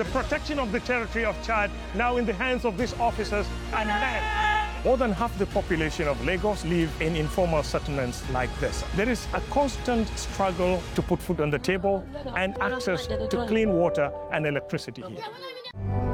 The protection of the territory of Chad now in the hands of these officers and men. More than half the population of Lagos live in informal settlements like this. There is a constant struggle to put food on the table and access to clean water and electricity here.